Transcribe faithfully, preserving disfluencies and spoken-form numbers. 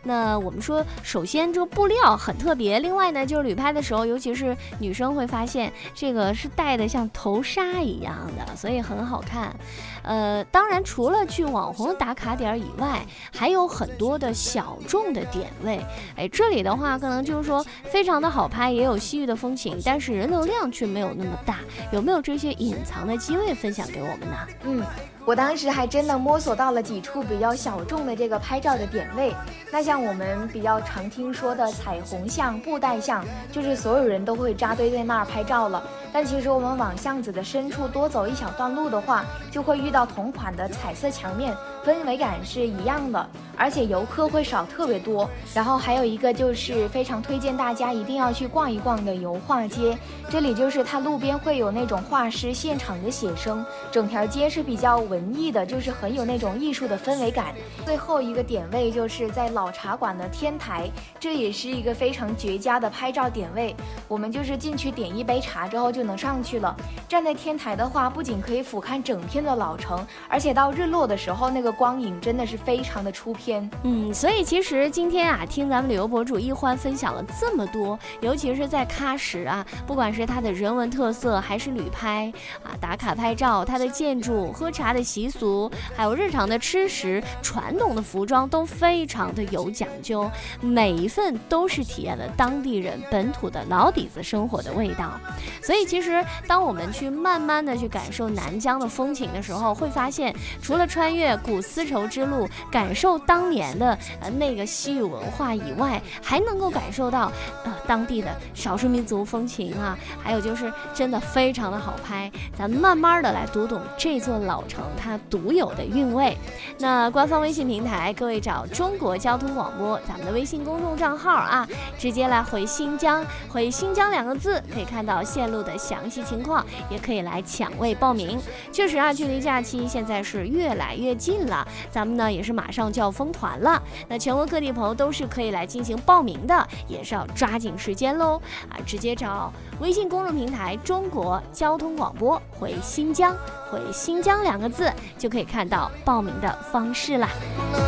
那我们说，首先这个布料很特别，另外呢，就是旅拍的时候，尤其是女生会发现这个是戴的像头纱一样的，所以很好看。呃，当然除了去网红打卡点以外，还有很多的小众的点位。哎，这里的话可能就是说非常的好拍，也有西域的风情，但是人流量却没有那么大。有没有这些隐藏的机位分享给我们呢？ 嗯，我当时还真的摸索到了几处比较小众的这个拍照的点位。那像我们比较常听说的彩虹巷、布袋巷，就是所有人都会扎堆在那儿拍照了。但其实我们往巷子的深处多走一小段路的话，就会遇到同款的彩色墙面，氛围感是一样的，而且游客会少特别多。然后还有一个就是非常推荐大家一定要去逛一逛的油画街，这里就是它路边会有那种画师现场的写生，整条街是比较文艺的，就是很有那种艺术的氛围感。最后一个点位就是在老茶馆的天台，这也是一个非常绝佳的拍照点位。我们就是进去点一杯茶之后就能上去了。站在天台的话，不仅可以俯瞰整片的老城，而且到日落的时候，那个光影真的是非常的出片。 嗯，所以其实今天啊，听咱们旅游博主一欢分享了这么多，尤其是在喀什啊，不管是它的人文特色，还是旅拍啊、打卡拍照，它的建筑、喝茶的习俗，还有日常的吃食、传统的服装，都非常的有讲究，每一份都是体验了当地人本土的老底子生活的味道。所以其实当我们去慢慢的去感受南疆的风情的时候，会发现除了穿越古丝绸之路，感受当年的呃那个西域文化以外，还能够感受到呃当地的少数民族风情啊，还有就是真的非常的好拍。咱们慢慢的来读懂这座老城它独有的韵味。那官方微信平台，各位找中国交通广播咱们的微信公众账号啊，直接来回新疆，回新疆两个字，可以看到线路的详细情况，也可以来抢位报名。确实啊，距离假期现在是越来越近了，咱们呢也是马上就要封团了。那全国各地朋友都是可以来进行报名的，也是要抓紧时间喽啊！直接找微信公众平台中国交通广播，回新疆，回新疆两个字，就可以看到报名的方式啦。